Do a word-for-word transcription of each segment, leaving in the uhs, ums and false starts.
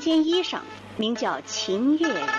间医生，名叫秦越人。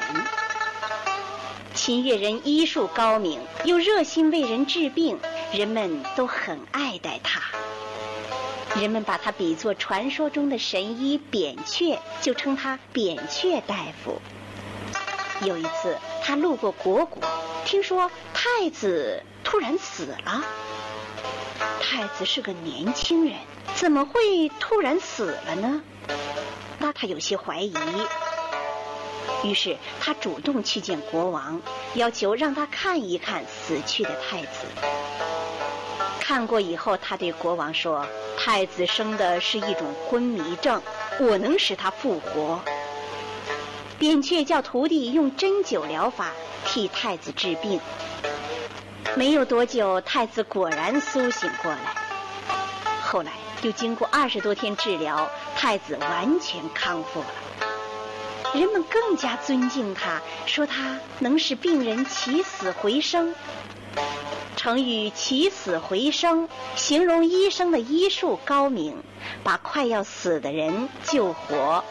秦越人医术高明，又热心为人治病，人们都很爱戴他。人们把他比作传说中的神医扁鹊，就称他扁鹊大夫。有一次，他路过虢国，听说太子突然死了。太子是个年轻人，怎么会突然死了呢？那他有些怀疑。于是他主动去见国王，要求让他看一看死去的太子。看过以后，他对国王说：“太子生的是一种昏迷症，我能使他复活。”扁鹊叫徒弟用针灸疗法替太子治病。没有多久，太子果然苏醒过来。后来又经过二十多天治疗，太子完全康复了。人们更加尊敬他，说他能使病人起死回生。成语起死回生形容医生的医术高明，把快要死的人救活。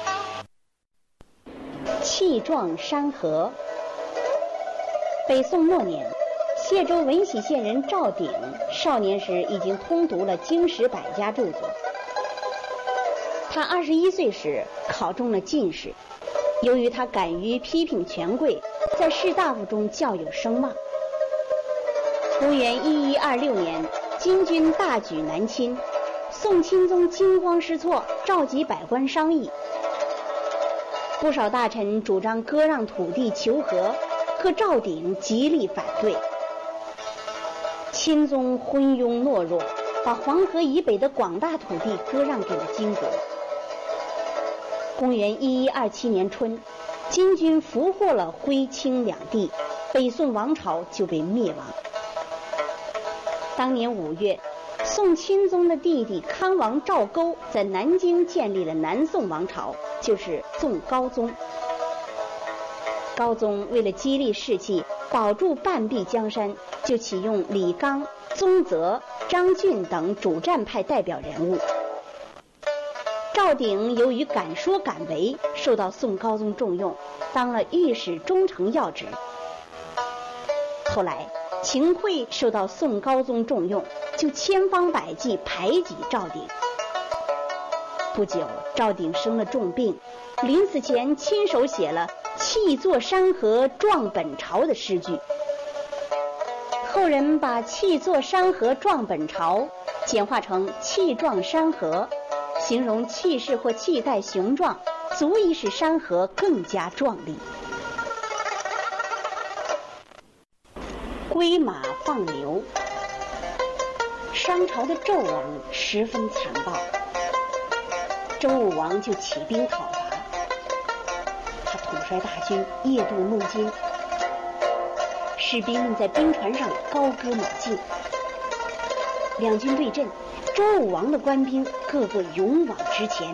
气壮山河。北宋末年，谢州闻喜县人赵鼎少年时已经通读了经史百家著作。他二十一岁时考中了进士，由于他敢于批评权贵，在士大夫中较有声望。公元一一二六年，金军大举南侵，宋钦宗惊慌失措，召集百官商议。不少大臣主张割让土地求和，可赵鼎极力反对。钦宗昏庸懦弱，把黄河以北的广大土地割让给了金国。公元一一二七年春，金军俘获了徽钦两地，北宋王朝就被灭亡。当年五月，宋钦宗的弟弟康王赵构在南京建立了南宋王朝，就是宋高宗。高宗为了激励士气，保住半壁江山，就启用李纲、宗泽、张俊等主战派代表人物。赵鼎由于敢说敢为，受到宋高宗重用，当了御史中丞要职。后来秦桧受到宋高宗重用，就千方百计排挤赵鼎。不久，赵鼎生了重病，临死前亲手写了气作山河壮本朝的诗句。后人把气作山河壮本朝简化成气壮山河，形容气势或气概雄壮，足以使山河更加壮丽。归马放牛。商朝的纣王十分残暴，周武王就起兵讨伐。他统帅大军夜渡怒津，士兵们在兵船上高歌猛进。两军对阵，周武王的官兵个个勇往直前，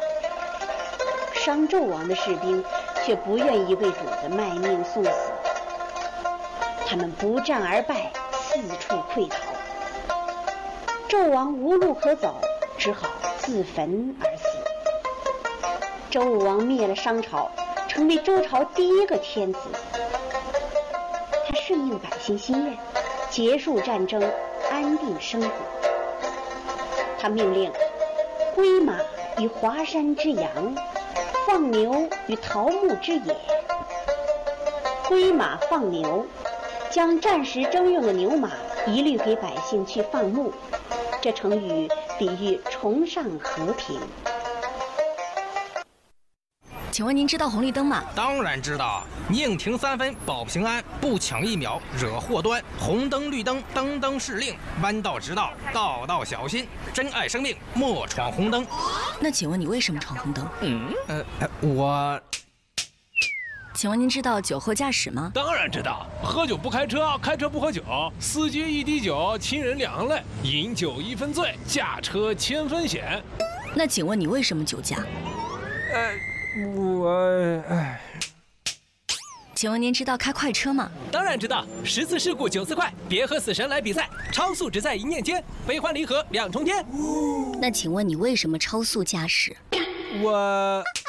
商纣王的士兵却不愿意为主子卖命送死，他们不战而败，四处溃逃。纣王无路可走，只好自焚而死。周武王灭了商朝，成为周朝第一个天子。他顺应百姓心愿，结束战争，安定生活。他命令归马于华山之阳，放牛于桃木之野。归马放牛，将战时征用的牛马一律给百姓去放牧。这成语比喻崇尚和平。 请问您知道红绿灯吗？ 当然知道，宁停三分保平安，不抢一秒惹祸端。红灯绿灯灯灯是令，弯道直道道道小心。珍爱生命莫闯红灯。 那请问你为什么闯红灯？ 嗯呃我。 请问您知道酒后驾驶吗？ 当然知道，喝酒不开车，开车不喝酒，司机一滴酒，亲人两行泪，饮酒一分醉，驾车千分险。 那请问你为什么酒驾？ 呃，我哎。 请问您知道开快车吗？ 当然知道，十次事故九次快，别和死神来比赛，超速只在一念间，悲欢离合两重天。 那请问你为什么超速驾驶？ 我。